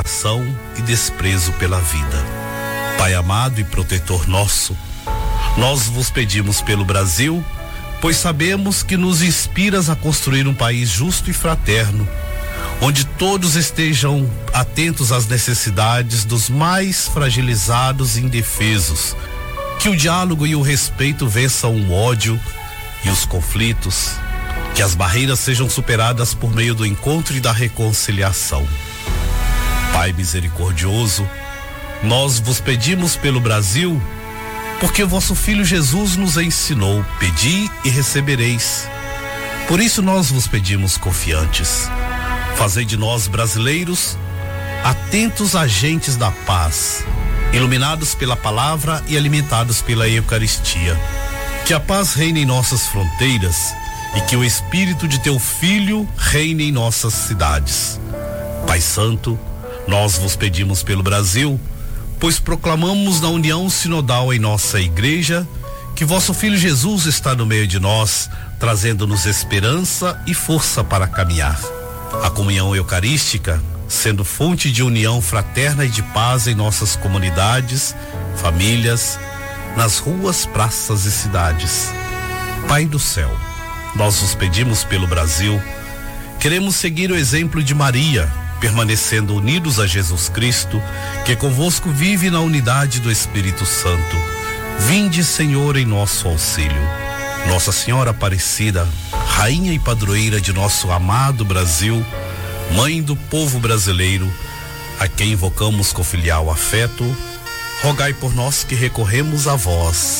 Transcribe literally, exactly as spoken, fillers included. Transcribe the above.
frustração e desprezo pela vida. Pai amado e protetor nosso, nós vos pedimos pelo Brasil, pois sabemos que nos inspiras a construir um país justo e fraterno, onde todos estejam atentos às necessidades dos mais fragilizados e indefesos, que o diálogo e o respeito vençam o ódio e os conflitos, que as barreiras sejam superadas por meio do encontro e da reconciliação. Pai misericordioso, nós vos pedimos pelo Brasil, porque o vosso Filho Jesus nos ensinou: pedi e recebereis. Por isso nós vos pedimos confiantes. Fazei de nós brasileiros atentos agentes da paz, iluminados pela palavra e alimentados pela Eucaristia. Que a paz reine em nossas fronteiras e que o Espírito de teu Filho reine em nossas cidades. Pai Santo, nós vos pedimos pelo Brasil, pois proclamamos na união sinodal em nossa igreja que vosso Filho Jesus está no meio de nós, trazendo-nos esperança e força para caminhar. A comunhão eucarística, sendo fonte de união fraterna e de paz em nossas comunidades, famílias, nas ruas, praças e cidades. Pai do céu, nós vos pedimos pelo Brasil, queremos seguir o exemplo de Maria, permanecendo unidos a Jesus Cristo, que convosco vive na unidade do Espírito Santo. Vinde, Senhor, em nosso auxílio. Nossa Senhora Aparecida, Rainha e Padroeira de nosso amado Brasil, Mãe do povo brasileiro, a quem invocamos com filial afeto, rogai por nós que recorremos a vós.